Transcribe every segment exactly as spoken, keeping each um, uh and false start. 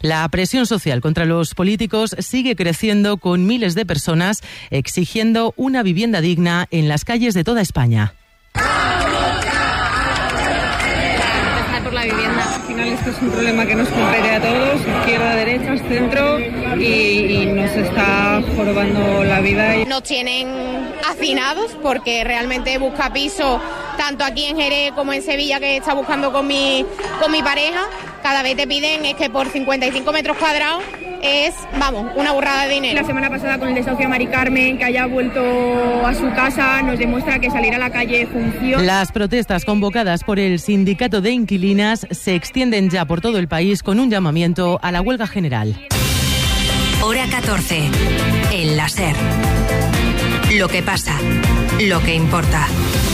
La presión social contra los políticos sigue creciendo, con miles de personas exigiendo una vivienda digna en las calles de toda España. Por la vivienda, al final esto es un problema que nos compete a todos, izquierda, derecha, centro, y, y nos está jorobando la vida. Nos tienen hacinados porque realmente busca piso tanto aquí en Jerez como en Sevilla, que está buscando con mi, con mi pareja. Cada vez te piden es que por cincuenta y cinco metros cuadrados es, vamos, una burrada de dinero. La semana pasada con el desahucio de Mari Carmen, que haya vuelto a su casa, nos demuestra que salir a la calle funciona. Las protestas convocadas por el sindicato de inquilinas se extienden ya por todo el país, con un llamamiento a la huelga general. Hora catorce. El La SER. Lo que pasa, lo que importa.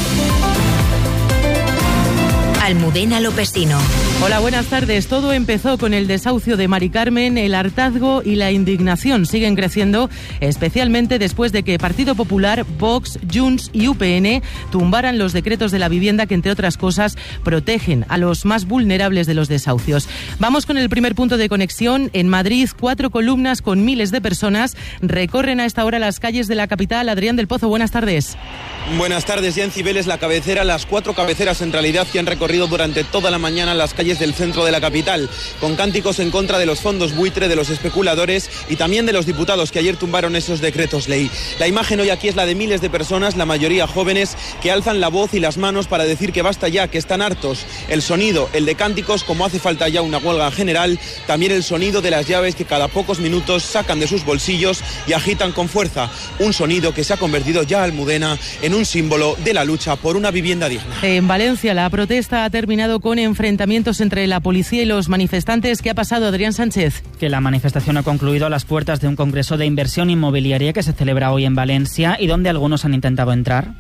Almudena Lopesino. Hola, buenas tardes. Todo empezó con el desahucio de Mari Carmen. El hartazgo y la indignación siguen creciendo, especialmente después de que Partido Popular, Vox, Junts y U P N tumbaran los decretos de la vivienda que, entre otras cosas, protegen a los más vulnerables de los desahucios. Vamos con el primer punto de conexión. En Madrid, cuatro columnas con miles de personas recorren a esta hora las calles de la capital. Adrián del Pozo, buenas tardes. Buenas tardes. Ya en Cibeles, la cabecera, las cuatro cabeceras en realidad que han recorrido durante toda la mañana las calles del centro de la capital, con cánticos en contra de los fondos buitre, de los especuladores y también de los diputados que ayer tumbaron esos decretos ley. La imagen hoy aquí es la de miles de personas, la mayoría jóvenes, que alzan la voz y las manos para decir que basta ya, que están hartos. El sonido, el de cánticos, como hace falta ya una huelga general, también el sonido de las llaves que cada pocos minutos sacan de sus bolsillos y agitan con fuerza. Un sonido que se ha convertido ya, Almudena, en un símbolo de la lucha por una vivienda digna. En Valencia, la protesta ha terminado con enfrentamientos entre la policía y los manifestantes. ¿Qué ha pasado, Adrián Sánchez? Que la manifestación ha concluido a las puertas de un congreso de inversión inmobiliaria que se celebra hoy en Valencia y donde algunos han intentado entrar.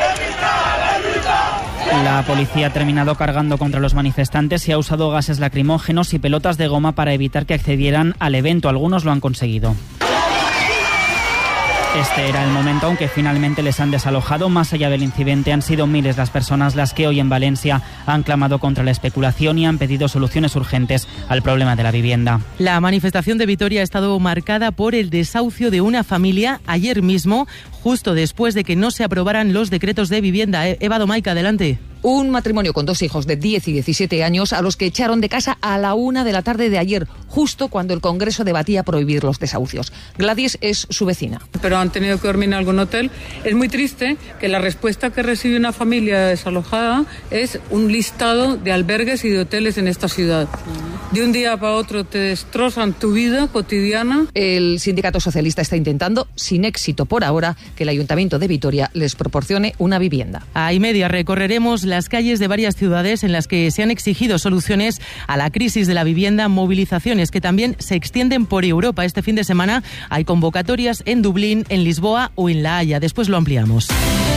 La policía ha terminado cargando contra los manifestantes y ha usado gases lacrimógenos y pelotas de goma para evitar que accedieran al evento. Algunos lo han conseguido. Este era el momento, aunque finalmente les han desalojado. Más allá del incidente, han sido miles las personas las que hoy en Valencia han clamado contra la especulación y han pedido soluciones urgentes al problema de la vivienda. La manifestación de Vitoria ha estado marcada por el desahucio de una familia ayer mismo, justo después de que no se aprobaran los decretos de vivienda. Eva Domaica, adelante. Un matrimonio con dos hijos de diez y diecisiete años a los que echaron de casa a la una de la tarde de ayer, justo cuando el Congreso debatía prohibir los desahucios. Gladys es su vecina. Pero han tenido que dormir en algún hotel. Es muy triste que la respuesta que recibe una familia desalojada es un listado de albergues y de hoteles en esta ciudad. De un día para otro te destrozan tu vida cotidiana. El sindicato socialista está intentando, sin éxito por ahora, que el Ayuntamiento de Vitoria les proporcione una vivienda. A y media recorreremos las calles de varias ciudades en las que se han exigido soluciones a la crisis de la vivienda, movilizaciones que también se extienden por Europa. Este fin de semana hay convocatorias en Dublín, en Lisboa o en La Haya. Después lo ampliamos.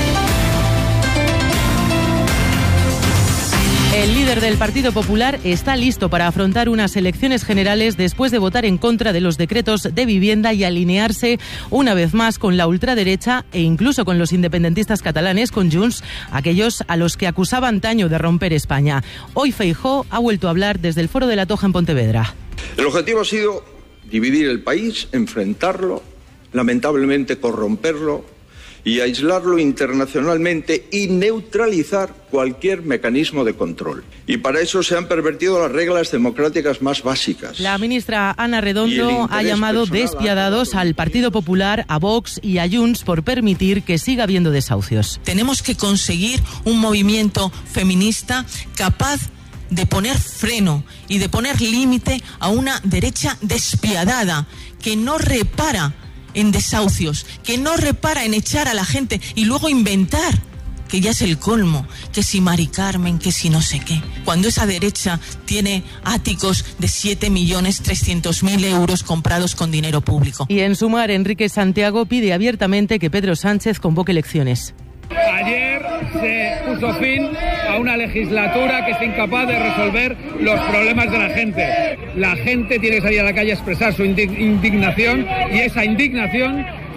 El líder del Partido Popular está listo para afrontar unas elecciones generales después de votar en contra de los decretos de vivienda y alinearse una vez más con la ultraderecha e incluso con los independentistas catalanes, con Junts, aquellos a los que acusaba antaño de romper España. Hoy Feijóo ha vuelto a hablar desde el Foro de la Toja en Pontevedra. El objetivo ha sido dividir el país, enfrentarlo, lamentablemente corromperlo y aislarlo internacionalmente y neutralizar cualquier mecanismo de control. Y para eso se han pervertido las reglas democráticas más básicas. La ministra Ana Redondo ha llamado despiadados al Partido Popular, a Vox y a Junts por permitir que siga habiendo desahucios. Tenemos que conseguir un movimiento feminista capaz de poner freno y de poner límite a una derecha despiadada que no repara en desahucios, que no repara en echar a la gente y luego inventar, que ya es el colmo, que si Mari Carmen, que si no sé qué. Cuando esa derecha tiene áticos de siete millones trescientos mil euros comprados con dinero público. Y en Sumar, Enrique Santiago pide abiertamente que Pedro Sánchez convoque elecciones. Ayer se puso fin a una legislatura que es incapaz de resolver los problemas de la gente. La gente tiene que salir a la calle a expresar su indignación y esa indignación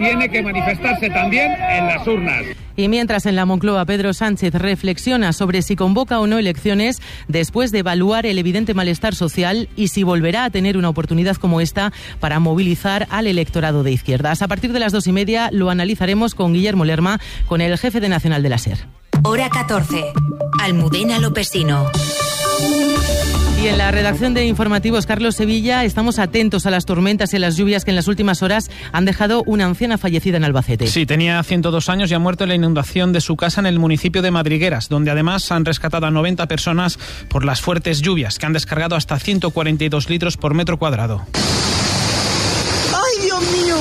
tiene que manifestarse también en las urnas. Y mientras en la Moncloa Pedro Sánchez reflexiona sobre si convoca o no elecciones después de evaluar el evidente malestar social y si volverá a tener una oportunidad como esta para movilizar al electorado de izquierdas. A partir de las dos y media lo analizaremos con Guillermo Lerma, con el jefe de Nacional de la SER. Hora catorce. Almudena Lopesino. Y en la redacción de informativos Carlos Sevilla estamos atentos a las tormentas y a las lluvias que en las últimas horas han dejado una anciana fallecida en Albacete. Sí, tenía ciento dos años y ha muerto en la inundación de su casa en el municipio de Madrigueras, donde además han rescatado a noventa personas por las fuertes lluvias, que han descargado hasta ciento cuarenta y dos litros por metro cuadrado. ¡Ay, Dios mío!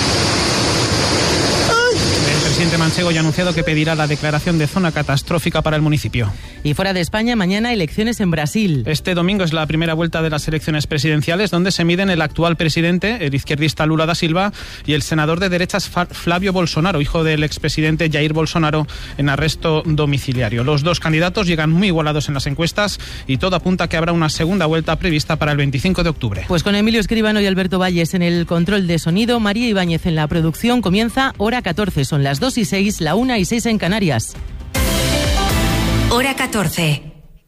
El presidente manchego ya ha anunciado que pedirá la declaración de zona catastrófica para el municipio. Y fuera de España, mañana elecciones en Brasil. Este domingo es la primera vuelta de las elecciones presidenciales, donde se miden el actual presidente, el izquierdista Lula da Silva, y el senador de derechas Flavio Bolsonaro, hijo del expresidente Jair Bolsonaro, en arresto domiciliario. Los dos candidatos llegan muy igualados en las encuestas y todo apunta a que habrá una segunda vuelta prevista para el veinticinco de octubre. Pues con Emilio Escribano y Alberto Valles en el control de sonido, María Ibáñez en la producción, comienza Hora catorce. Son las dos y seis, la una y seis en Canarias. Hora catorce.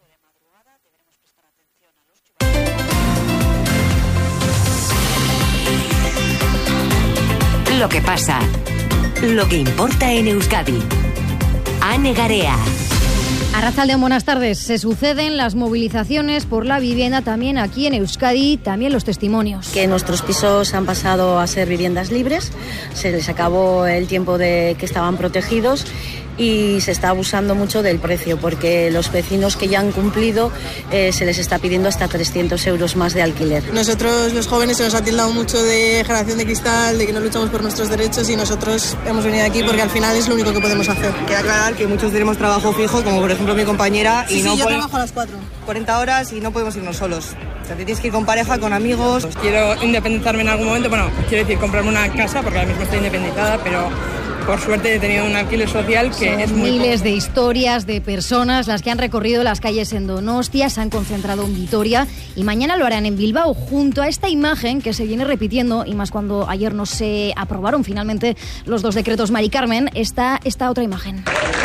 Lo que pasa, lo que importa en Euskadi. Ane Garea. Arratsaldeon, buenas tardes. Se suceden las movilizaciones por la vivienda también aquí en Euskadi, también los testimonios. Que nuestros pisos han pasado a ser viviendas libres, se les acabó el tiempo de que estaban protegidos y se está abusando mucho del precio porque los vecinos que ya han cumplido eh, se les está pidiendo hasta trescientos euros más de alquiler. Nosotros los jóvenes se nos ha tildado mucho de generación de cristal, de que no luchamos por nuestros derechos y nosotros hemos venido aquí porque al final es lo único que podemos hacer. Queda aclarar que muchos tenemos trabajo fijo, como por ejemplo mi compañera, sí, y no sí, yo podemos... trabajo a las cuatro. cuarenta horas y no podemos irnos solos. O sea, te tienes que ir con pareja, con amigos. Quiero independizarme en algún momento, bueno, quiero decir comprarme una casa porque ahora mismo estoy independizada, pero por suerte he tenido un alquiler social que Son es muy miles poco. de historias de personas las que han recorrido las calles en Donostia, se han concentrado en Vitoria y mañana lo harán en Bilbao, junto a esta imagen que se viene repitiendo, y más cuando ayer no se aprobaron finalmente los dos decretos Mari Carmen, está esta otra imagen.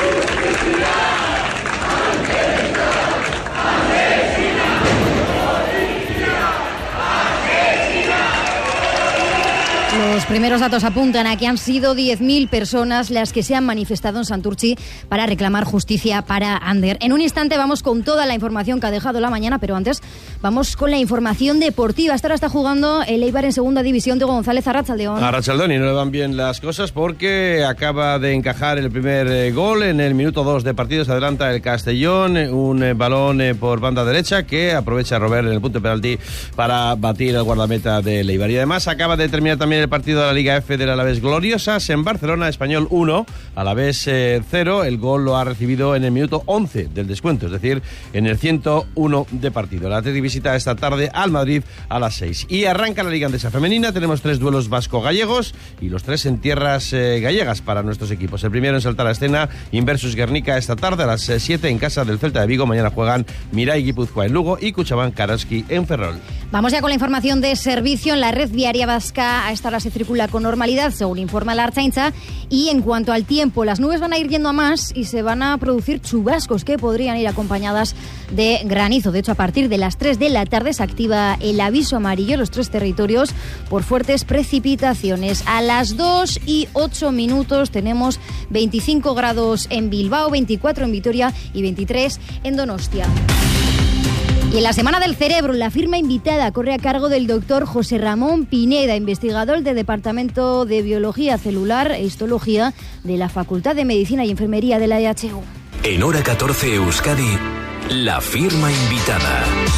Los primeros datos apuntan a que han sido diez mil personas las que se han manifestado en Santurtzi para reclamar justicia para Ander. En un instante vamos con toda la información que ha dejado la mañana, pero antes vamos con la información deportiva. Hasta ahora está jugando el Eibar en segunda división. de González, Arratsaldeon. Arratsaldeon, y no le van bien las cosas porque acaba de encajar el primer eh, gol en el minuto dos de partido. Se adelanta el Castellón, un eh, balón eh, por banda derecha que aprovecha Robert en el punto de penalti para batir al guardameta del Eibar. Y además acaba de terminar también el partido de la Liga F del Alavés Gloriosas en Barcelona, Español uno, Alavés eh, cero. El gol lo ha recibido en el minuto once del descuento, es decir, en el ciento uno de partido. La Atleti visita esta tarde al Madrid a las seis. Y arranca la Liga Andesa Femenina. Tenemos tres duelos vasco-gallegos y los tres en tierras eh, gallegas para nuestros equipos. El primero en saltar a escena, Inversus Guernica, esta tarde a las siete en casa del Celta de Vigo. Mañana juegan Mirai Guipúzcoa en Lugo y Cuchabán Karaski en Ferrol. Vamos ya con la información de servicio. En la red viaria vasca a esta hora se circula con normalidad, según informa la Ertzaintza. Y en cuanto al tiempo, las nubes van a ir yendo a más y se van a producir chubascos que podrían ir acompañadas de granizo. De hecho, a partir de las tres de la tarde se activa el aviso amarillo en los tres territorios por fuertes precipitaciones. A las dos y ocho minutos tenemos veinticinco grados en Bilbao, veinticuatro en Vitoria y veintitrés en Donostia. Y en la Semana del Cerebro, la firma invitada corre a cargo del doctor José Ramón Pineda, investigador del Departamento de Biología Celular e Histología de la Facultad de Medicina y Enfermería de la E H U. En Hora catorce Euskadi, la firma invitada.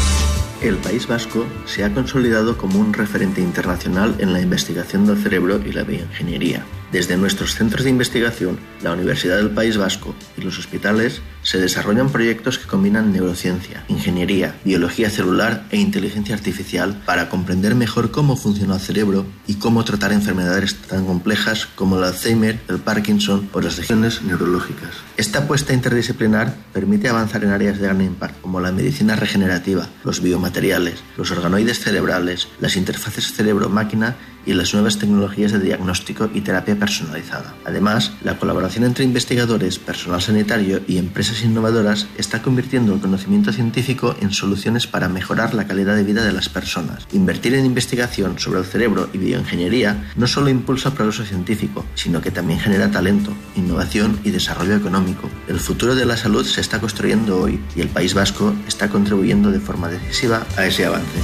El País Vasco se ha consolidado como un referente internacional en la investigación del cerebro y la bioingeniería. Desde nuestros centros de investigación, la Universidad del País Vasco y los hospitales se desarrollan proyectos que combinan neurociencia, ingeniería, biología celular e inteligencia artificial para comprender mejor cómo funciona el cerebro y cómo tratar enfermedades tan complejas como el Alzheimer, el Parkinson o las lesiones neurológicas. Esta apuesta interdisciplinar permite avanzar en áreas de gran impacto como la medicina regenerativa, los biomateriales, los organoides cerebrales, las interfaces cerebro-máquina y las nuevas tecnologías de diagnóstico y terapia asistencia personalizada. Además, la colaboración entre investigadores, personal sanitario y empresas innovadoras está convirtiendo el conocimiento científico en soluciones para mejorar la calidad de vida de las personas. Invertir en investigación sobre el cerebro y bioingeniería no solo impulsa el progreso científico, sino que también genera talento, innovación y desarrollo económico. El futuro de la salud se está construyendo hoy y el País Vasco está contribuyendo de forma decisiva a ese avance.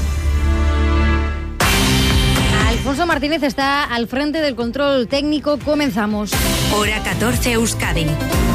Alfonso Martínez está al frente del control técnico. Comenzamos. Hora catorce Euskadi.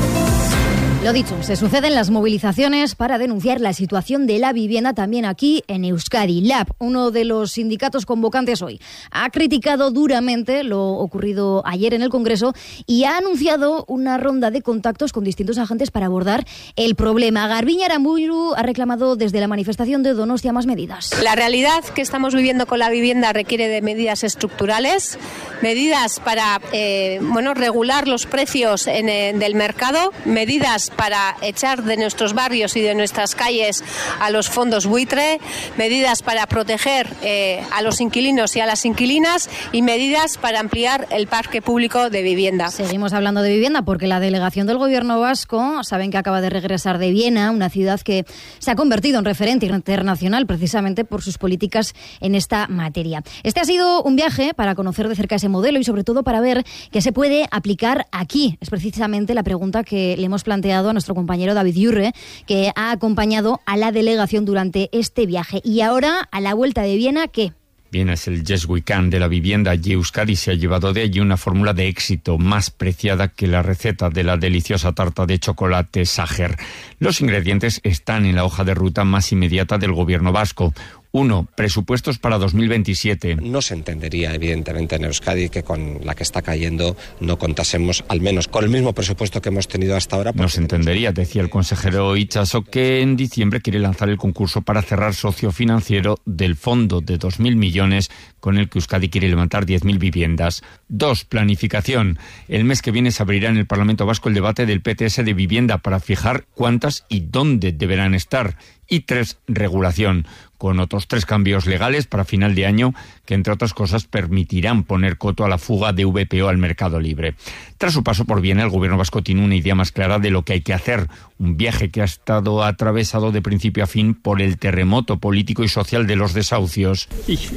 Lo dicho, se suceden las movilizaciones para denunciar la situación de la vivienda también aquí en Euskadi. Lab, uno de los sindicatos convocantes hoy, ha criticado duramente lo ocurrido ayer en el Congreso y ha anunciado una ronda de contactos con distintos agentes para abordar el problema. Garbiñe Aramburu ha reclamado desde la manifestación de Donostia más medidas. La realidad que estamos viviendo con la vivienda requiere de medidas estructurales, medidas para eh, bueno, regular los precios en, en, del mercado, medidas para echar de nuestros barrios y de nuestras calles a los fondos buitre, medidas para proteger eh, a los inquilinos y a las inquilinas y medidas para ampliar el parque público de vivienda. Seguimos hablando de vivienda porque la delegación del Gobierno vasco, saben que acaba de regresar de Viena, una ciudad que se ha convertido en referente internacional precisamente por sus políticas en esta materia. Este ha sido un viaje para conocer de cerca ese modelo y sobre todo para ver qué se puede aplicar aquí. Es precisamente la pregunta que le hemos planteado a nuestro compañero David Yurre, que ha acompañado a la delegación durante este viaje. Y ahora, a la vuelta de Viena, ¿qué? Viena es el Yes We Can de la vivienda y Euskadi se ha llevado de allí una fórmula de éxito más preciada que la receta de la deliciosa tarta de chocolate Sacher. Los ingredientes están en la hoja de ruta más inmediata del gobierno vasco. Uno, presupuestos para dos mil veintisiete. No se entendería, evidentemente, en Euskadi que con la que está cayendo no contásemos, al menos con el mismo presupuesto que hemos tenido hasta ahora. No se entendería, decía el consejero Itxaso, que en diciembre quiere lanzar el concurso para cerrar socio financiero del fondo de dos mil millones con el que Euskadi quiere levantar diez mil viviendas. Dos, planificación. El mes que viene se abrirá en el Parlamento Vasco el debate del P T S de vivienda para fijar cuántas y dónde deberán estar. Y tres, regulación, con otros tres cambios legales para final de año que, entre otras cosas, permitirán poner coto a la fuga de V P O al mercado libre. Tras su paso por Viena, el gobierno vasco tiene una idea más clara de lo que hay que hacer. Un viaje que ha estado atravesado de principio a fin por el terremoto político y social de los desahucios.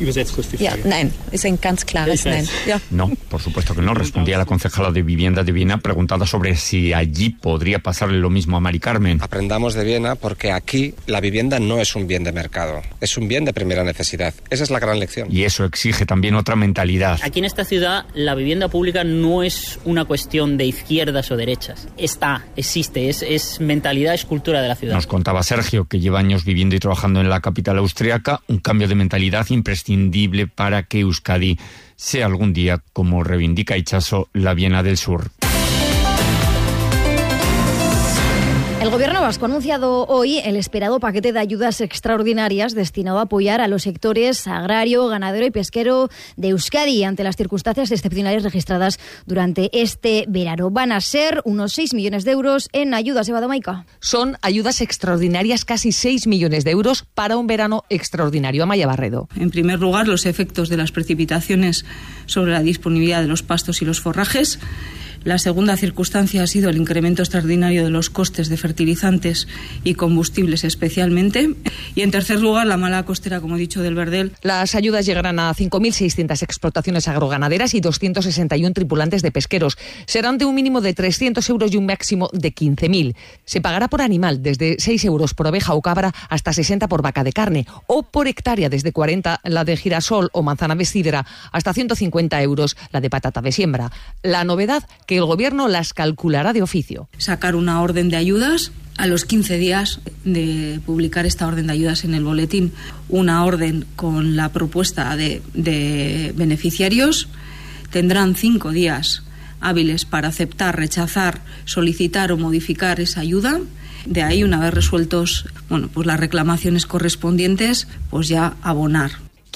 Ja, nein, es un ganz klares nein. Ja. No, por supuesto que no, respondía la concejala de Vivienda de Viena preguntada sobre si allí podría pasarle lo mismo a Mari Carmen. Aprendamos de Viena porque aquí la vivienda no es un bien de mercado, es un bien de primera necesidad. Esa es la gran lección. Y eso exige también otra mentalidad. Aquí en esta ciudad la vivienda pública no es una cuestión de izquierdas o derechas. Está, existe, es, es mentalidad, es cultura de la ciudad. Nos contaba Sergio, que lleva años viviendo y trabajando en la capital austriaca, un cambio de mentalidad imprescindible para que Euskadi sea algún día, como reivindica Itxaso, la Viena del Sur. El Gobierno vasco ha anunciado hoy el esperado paquete de ayudas extraordinarias destinado a apoyar a los sectores agrario, ganadero y pesquero de Euskadi ante las circunstancias excepcionales registradas durante este verano. Van a ser unos seis millones de euros en ayudas, Eva Domaica. Son ayudas extraordinarias, casi seis millones de euros para un verano extraordinario. Amaya Barredo. En primer lugar, los efectos de las precipitaciones sobre la disponibilidad de los pastos y los forrajes. La segunda circunstancia ha sido el incremento extraordinario de los costes de fertilizantes y combustibles especialmente. Y en tercer lugar, la mala costera, como he dicho, del Verdel. Las ayudas llegarán a cinco mil seiscientas explotaciones agroganaderas y doscientos sesenta y uno tripulantes de pesqueros. Serán de un mínimo de trescientos euros y un máximo de quince mil. Se pagará por animal desde seis euros por oveja o cabra hasta sesenta por vaca de carne o por hectárea desde cuarenta la de girasol o manzana de sidra hasta ciento cincuenta euros la de patata de siembra. La novedad, que el Gobierno las calculará de oficio. Sacar una orden de ayudas a los quince días de publicar esta orden de ayudas en el boletín, una orden con la propuesta de, de beneficiarios. Tendrán cinco días hábiles para aceptar, rechazar, solicitar o modificar esa ayuda. De ahí, una vez resueltos, bueno, pues las reclamaciones correspondientes, pues ya abonar.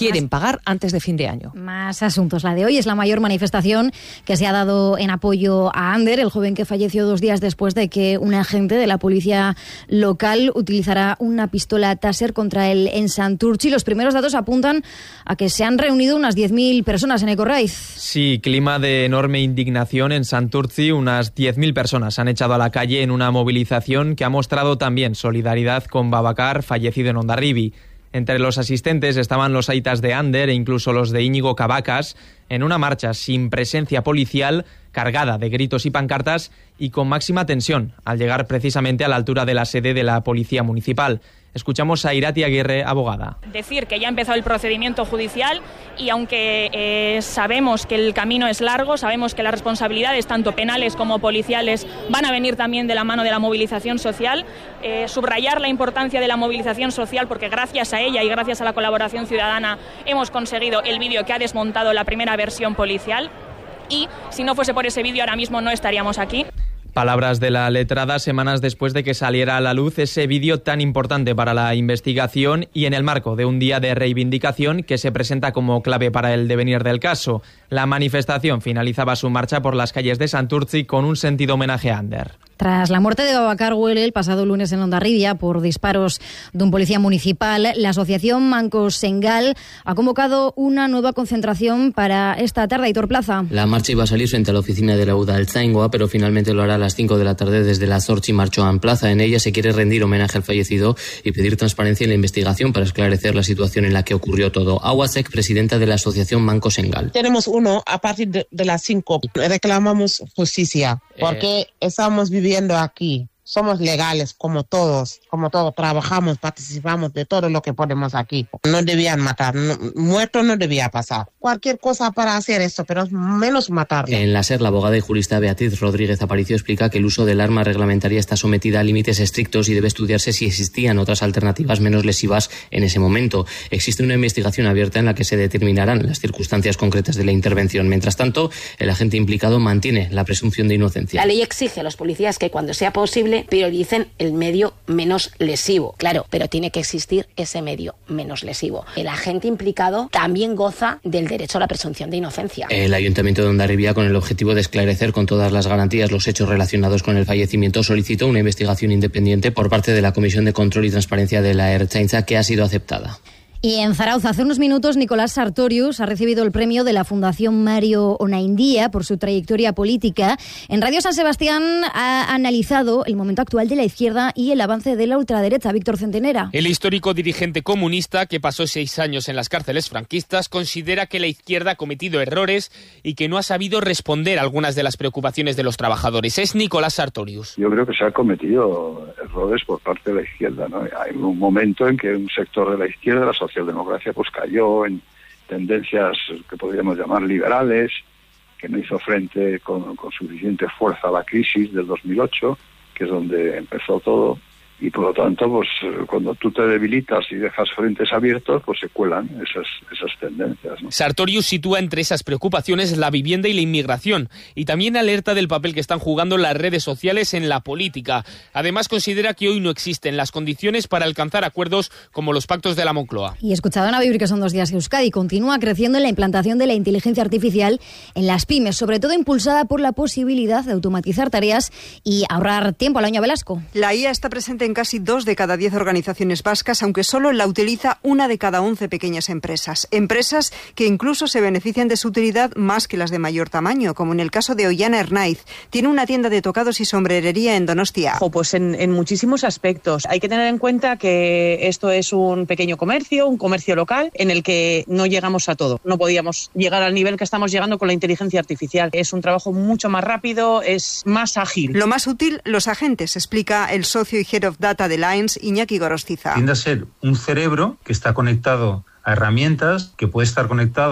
quieren pagar antes de fin de año. Más asuntos. La de hoy es la mayor manifestación que se ha dado en apoyo a Ander, el joven que falleció dos días después de que un agente de la policía local utilizara una pistola Taser contra él en Santurtzi. Los primeros datos apuntan a que se han reunido unas diez mil personas en Ecorraiz. Sí, clima de enorme indignación en Santurtzi. Unas diez mil personas han echado a la calle en una movilización que ha mostrado también solidaridad con Babacar, fallecido en Hondarribi. Entre los asistentes estaban los aitas de Ander e incluso los de Íñigo Cavacas, en una marcha sin presencia policial, cargada de gritos y pancartas y con máxima tensión, al llegar precisamente a la altura de la sede de la Policía Municipal. Escuchamos a Irati Aguirre, abogada. Decir que ya ha empezado el procedimiento judicial y aunque eh, sabemos que el camino es largo, sabemos que las responsabilidades tanto penales como policiales van a venir también de la mano de la movilización social, eh, subrayar la importancia de la movilización social porque gracias a ella y gracias a la colaboración ciudadana hemos conseguido el vídeo que ha desmontado la primera versión policial y si no fuese por ese vídeo ahora mismo no estaríamos aquí. Palabras de la letrada semanas después de que saliera a la luz ese vídeo tan importante para la investigación y en el marco de un día de reivindicación que se presenta como clave para el devenir del caso. La manifestación finalizaba su marcha por las calles de Santurtzi con un sentido homenaje a Ander. Tras la muerte de Babacar Güell el pasado lunes en Hondarribia por disparos de un policía municipal, la asociación Manco Sengal ha convocado una nueva concentración para esta tarde. Aitor Plaza. La marcha iba a salir frente a la oficina de la Udaltzaingoa, pero finalmente lo hará a las cinco de la tarde desde la Zortzi Marchoan Plaza. En ella se quiere rendir homenaje al fallecido y pedir transparencia en la investigación para esclarecer la situación en la que ocurrió todo. Awasek, presidenta de la asociación Manco Sengal. Tenemos uno a partir de, de las cinco. Reclamamos justicia porque eh... estamos viviendo aquí. Somos legales como todos, como todos, trabajamos, participamos de todo lo que ponemos aquí. No debían matar, no, muerto no debía pasar. Cualquier cosa para hacer esto, pero menos matarlo. En la SER, la abogada y jurista Beatriz Rodríguez Aparicio explica que el uso del arma reglamentaria está sometida a límites estrictos y debe estudiarse si existían otras alternativas menos lesivas en ese momento. Existe una investigación abierta en la que se determinarán las circunstancias concretas de la intervención. Mientras tanto, el agente implicado mantiene la presunción de inocencia. La ley exige a los policías que cuando sea posible prioricen el medio menos lesivo. Claro, pero tiene que existir ese medio menos lesivo. El agente implicado también goza del derecho a la presunción de inocencia. El Ayuntamiento de Hondarribia, con el objetivo de esclarecer con todas las garantías los hechos relacionados con el fallecimiento, solicitó una investigación independiente por parte de la Comisión de Control y Transparencia de la Ertzaintza, que ha sido aceptada. Y en Zarauz, hace unos minutos, Nicolás Sartorius ha recibido el premio de la Fundación Mario Onaindia por su trayectoria política. En Radio San Sebastián ha analizado el momento actual de la izquierda y el avance de la ultraderecha. Víctor Centenera. El histórico dirigente comunista, que pasó seis años en las cárceles franquistas, considera que la izquierda ha cometido errores y que no ha sabido responder a algunas de las preocupaciones de los trabajadores. Es Nicolás Sartorius. Yo creo que se han cometido errores por parte de la izquierda, ¿no? Hay un momento en que un sector de la izquierda, la sociedad, la democracia pues cayó en tendencias que podríamos llamar liberales, que no hizo frente con, con suficiente fuerza a la crisis del dos mil ocho, que es donde empezó todo, y por lo tanto pues cuando tú te debilitas y dejas frentes abiertos, pues se cuelan esas, esas tendencias, ¿no? Sartorius sitúa entre esas preocupaciones la vivienda y la inmigración, y también alerta del papel que están jugando las redes sociales en la política. Además, considera que hoy no existen las condiciones para alcanzar acuerdos como los pactos de la Moncloa. Y escuchaban a vivir que son dos días que Euskadi continúa creciendo en la implantación de la inteligencia artificial en las pymes, sobre todo impulsada por la posibilidad de automatizar tareas y ahorrar tiempo. Alaña Velasco. La I A está presente en casi dos de cada diez organizaciones vascas, aunque solo la utiliza una de cada once pequeñas empresas. Empresas que incluso se benefician de su utilidad más que las de mayor tamaño, como en el caso de Ollana Hernaiz. Tiene una tienda de tocados y sombrerería en Donostia. Oh, pues en, en muchísimos aspectos. Hay que tener en cuenta que esto es un pequeño comercio, un comercio local, en el que no llegamos a todo. No podíamos llegar al nivel que estamos llegando con la inteligencia artificial. Es un trabajo mucho más rápido, es más ágil. Lo más útil, los agentes, explica el socio y Head of Data de Lines, Iñaki Gorostiza. Tiende a ser un cerebro que está conectado a herramientas, que puede estar conectado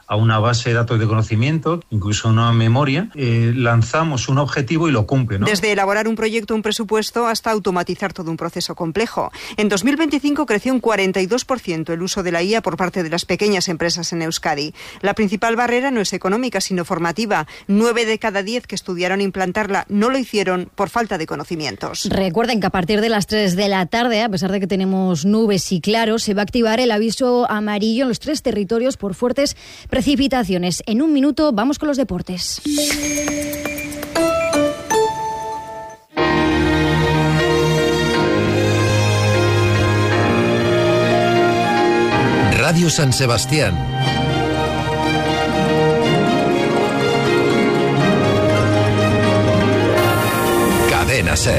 a una base de datos de conocimiento, incluso una memoria, eh, lanzamos un objetivo y lo cumple, ¿no? Desde elaborar un proyecto, un presupuesto, hasta automatizar todo un proceso complejo. En dos mil veinticinco creció un cuarenta y dos por ciento el uso de la I A por parte de las pequeñas empresas en Euskadi. La principal barrera no es económica, sino formativa. Nueve de cada diez que estudiaron implantarla no lo hicieron por falta de conocimientos. Recuerden que a partir de las tres de la tarde, a pesar de que tenemos nubes y claros, se va a activar el aviso amarillo en los tres territorios por fuertes precipitaciones. En un minuto vamos con los deportes. Radio San Sebastián. Cadena SER.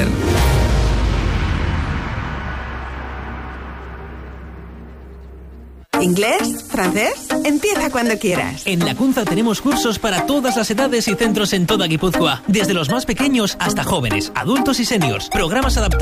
¿Inglés? ¿Francés? Empieza cuando quieras. En Lacunza tenemos cursos para todas las edades y centros en toda Guipúzcoa, desde los más pequeños hasta jóvenes, adultos y seniors. Programas adaptados